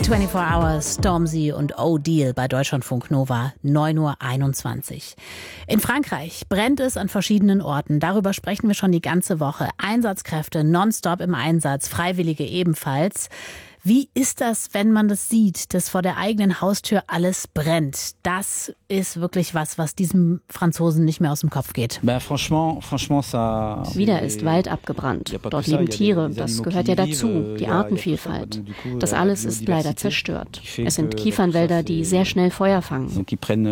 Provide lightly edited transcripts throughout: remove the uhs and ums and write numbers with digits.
24 Hours, Stormzy und O'Deal bei Deutschlandfunk Nova, 9:21 Uhr. In Frankreich brennt es an verschiedenen Orten. Darüber sprechen wir schon die ganze Woche. Einsatzkräfte nonstop im Einsatz, Freiwillige ebenfalls. Wie ist das, wenn man das sieht, dass vor der eigenen Haustür alles brennt? Das ist wirklich was diesem Franzosen nicht mehr aus dem Kopf geht. Wieder ist Wald abgebrannt. Dort leben Tiere, das gehört ja dazu, die Artenvielfalt. Das alles ist leider zerstört. Es sind Kiefernwälder, die sehr schnell Feuer fangen.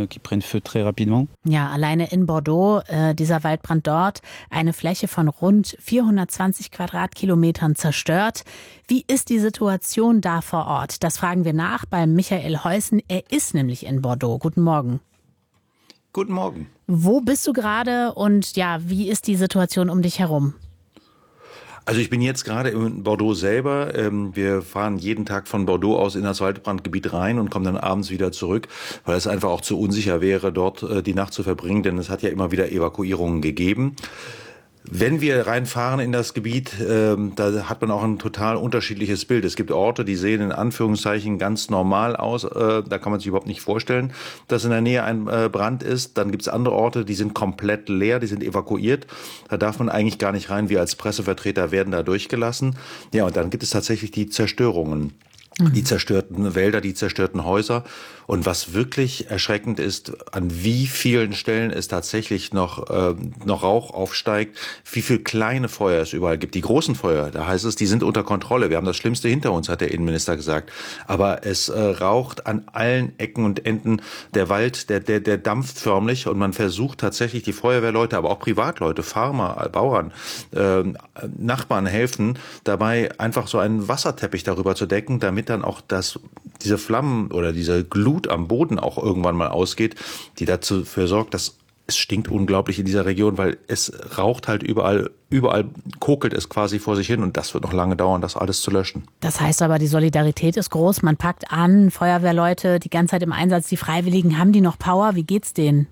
Ja, alleine in Bordeaux, dieser Waldbrand dort, eine Fläche von rund 420 Quadratkilometern zerstört. Wie ist die Situation da vor Ort? Das fragen wir nach bei Michael Heusen. Er ist nämlich in Bordeaux. Guten Morgen. Guten Morgen. Wo bist du gerade und ja, wie ist die Situation um dich herum? Also ich bin jetzt gerade in Bordeaux selber. Wir fahren jeden Tag von Bordeaux aus in das Waldbrandgebiet rein und kommen dann abends wieder zurück, weil es einfach auch zu unsicher wäre, dort die Nacht zu verbringen, denn es hat ja immer wieder Evakuierungen gegeben. Wenn wir reinfahren in das Gebiet, da hat man auch ein total unterschiedliches Bild. Es gibt Orte, die sehen in Anführungszeichen ganz normal aus. Da kann man sich überhaupt nicht vorstellen, dass in der Nähe ein Brand ist. Dann gibt es andere Orte, die sind komplett leer, die sind evakuiert. Da darf man eigentlich gar nicht rein. Wir als Pressevertreter werden da durchgelassen. Ja, und dann gibt es tatsächlich die Zerstörungen. Die zerstörten Wälder, die zerstörten Häuser. Und was wirklich erschreckend ist, an wie vielen Stellen es tatsächlich noch Rauch aufsteigt, wie viel kleine Feuer es überall gibt. Die großen Feuer, da heißt es, die sind unter Kontrolle. Wir haben das Schlimmste hinter uns, hat der Innenminister gesagt. Aber es raucht an allen Ecken und Enden. Der Wald, der dampft förmlich und man versucht tatsächlich die Feuerwehrleute, aber auch Privatleute, Farmer, Bauern, Nachbarn helfen dabei, einfach so einen Wasserteppich darüber zu decken, damit dann auch diese Flammen oder diese Glut am Boden auch irgendwann mal ausgeht, die dazu sorgt, dass es stinkt unglaublich in dieser Region, weil es raucht halt überall kokelt es quasi vor sich hin und das wird noch lange dauern, das alles zu löschen. Das heißt aber, die Solidarität ist groß, man packt an, Feuerwehrleute die ganze Zeit im Einsatz, die Freiwilligen, haben die noch Power? Wie geht's denen?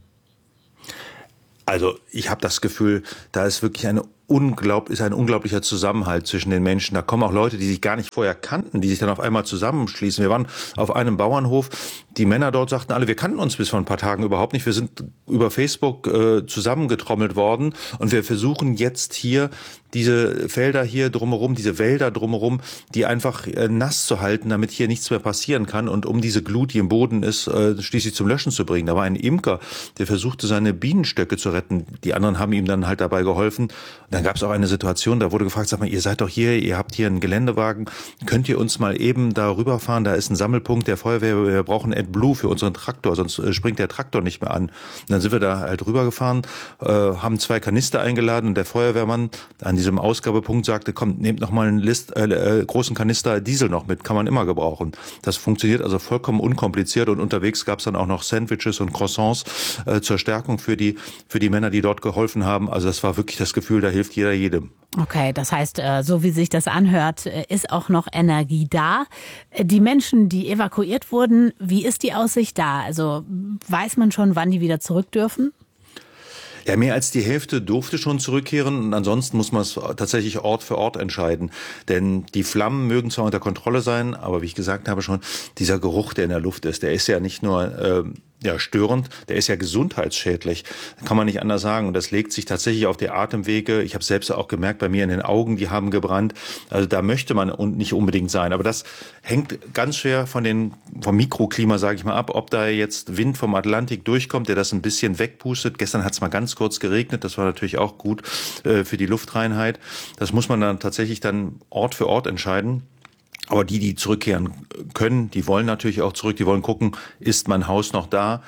Also ich habe das Gefühl, da ist wirklich ein unglaublicher Zusammenhalt zwischen den Menschen. Da kommen auch Leute, die sich gar nicht vorher kannten, die sich dann auf einmal zusammenschließen. Wir waren auf einem Bauernhof. Die Männer dort sagten alle, wir kannten uns bis vor ein paar Tagen überhaupt nicht. Wir sind über Facebook zusammengetrommelt worden und wir versuchen jetzt hier diese Felder hier drumherum, diese Wälder drumherum, die einfach nass zu halten, damit hier nichts mehr passieren kann und um diese Glut, die im Boden ist, schließlich zum Löschen zu bringen. Da war ein Imker, der versuchte, seine Bienenstöcke zu retten. Die anderen haben ihm dann halt dabei geholfen. Dann gab es auch eine Situation, da wurde gefragt, sag mal, ihr seid doch hier, ihr habt hier einen Geländewagen, könnt ihr uns mal eben da rüberfahren? Da ist ein Sammelpunkt der Feuerwehr, wir brauchen AdBlue für unseren Traktor, sonst springt der Traktor nicht mehr an. Und dann sind wir da halt rübergefahren, haben 2 Kanister eingeladen und der Feuerwehrmann an diesem Ausgabepunkt sagte, komm, nehmt noch mal einen großen Kanister Diesel noch mit, kann man immer gebrauchen. Das funktioniert also vollkommen unkompliziert und unterwegs gab es dann auch noch Sandwiches und Croissants zur Stärkung für die Männer, die dort geholfen haben. Also das war wirklich das Gefühl, da hilft jeder jedem. Okay, das heißt, so wie sich das anhört, ist auch noch Energie da. Die Menschen, die evakuiert wurden, wie ist die Aussicht da? Also weiß man schon, wann die wieder zurück dürfen? Ja, mehr als die Hälfte durfte schon zurückkehren und ansonsten muss man es tatsächlich Ort für Ort entscheiden. Denn die Flammen mögen zwar unter Kontrolle sein, aber wie ich gesagt habe schon, dieser Geruch, der in der Luft ist, der ist ja nicht nur störend, der ist ja gesundheitsschädlich. Kann man nicht anders sagen. Und das legt sich tatsächlich auf die Atemwege. Ich habe selbst auch gemerkt, bei mir in den Augen, die haben gebrannt. Also da möchte man nicht unbedingt sein. Aber das hängt ganz schwer vom Mikroklima, sage ich mal, ab, ob da jetzt Wind vom Atlantik durchkommt, der das ein bisschen wegpustet. Gestern hat es mal ganz kurz geregnet. Das war natürlich auch gut für die Luftreinheit. Das muss man dann tatsächlich Ort für Ort entscheiden. Aber die zurückkehren können, die wollen natürlich auch zurück, die wollen gucken, ist mein Haus noch da?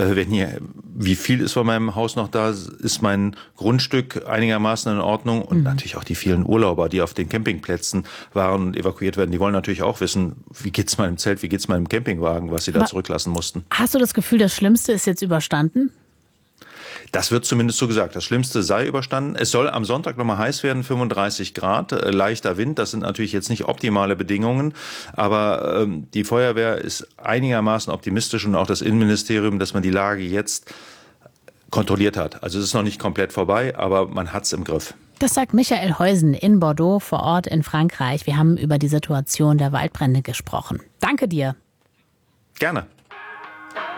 Wie viel ist von meinem Haus noch da? Ist mein Grundstück einigermaßen in Ordnung? Und natürlich auch die vielen Urlauber, die auf den Campingplätzen waren und evakuiert werden, die wollen natürlich auch wissen, wie geht's meinem Zelt, wie geht's meinem Campingwagen, was sie da zurücklassen mussten. Hast du das Gefühl, das Schlimmste ist jetzt überstanden? Das wird zumindest so gesagt. Das Schlimmste sei überstanden. Es soll am Sonntag nochmal heiß werden, 35 Grad, leichter Wind. Das sind natürlich jetzt nicht optimale Bedingungen, aber die Feuerwehr ist einigermaßen optimistisch und auch das Innenministerium, dass man die Lage jetzt kontrolliert hat. Also es ist noch nicht komplett vorbei, aber man hat's im Griff. Das sagt Michael Heusen in Bordeaux vor Ort in Frankreich. Wir haben über die Situation der Waldbrände gesprochen. Danke dir. Gerne.